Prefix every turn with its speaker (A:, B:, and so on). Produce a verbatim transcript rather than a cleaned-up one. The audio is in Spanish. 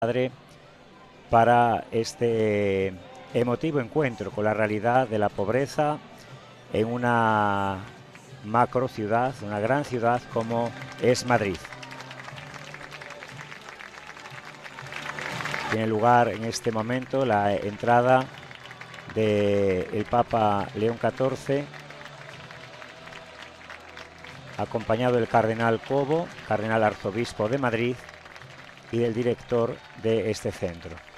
A: Padre para este emotivo encuentro con la realidad de la pobreza en una macro ciudad, una gran ciudad como es Madrid. Tiene lugar en este momento la entrada del Papa León catorce, acompañado del cardenal Cobo, cardenal arzobispo de Madrid, y del director de este centro.